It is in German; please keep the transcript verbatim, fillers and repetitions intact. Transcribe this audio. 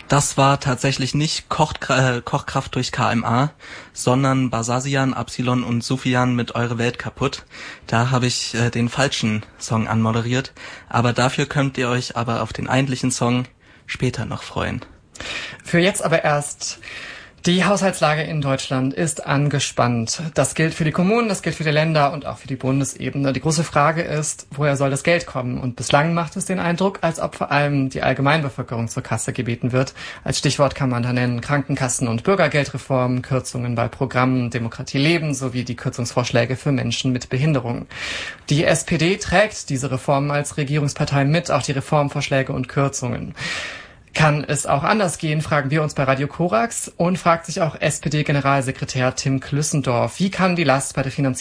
Das war tatsächlich nicht Kocht, äh, Kochkraft durch K M A, sondern Basasian, Absilon und Sufjan mit Eure Welt kaputt. Da habe ich äh, den falschen Song anmoderiert, aber dafür könnt ihr euch aber auf den eigentlichen Song später noch freuen. Für jetzt aber erst: Die Haushaltslage in Deutschland ist angespannt. Das gilt für die Kommunen, das gilt für die Länder und auch für die Bundesebene. Die große Frage ist, woher soll das Geld kommen? Und bislang macht es den Eindruck, als ob vor allem die Allgemeinbevölkerung zur Kasse gebeten wird. Als Stichwort kann man da nennen Krankenkassen- und Bürgergeldreformen, Kürzungen bei Programmen Demokratie leben sowie die Kürzungsvorschläge für Menschen mit Behinderung. Die S P D trägt diese Reformen als Regierungspartei mit, auch die Reformvorschläge und Kürzungen. Kann es auch anders gehen, fragen wir uns bei Radio Korax und fragt sich auch S P D-Generalsekretär Tim Klüssendorf. Wie kann die Last bei der Finanzierung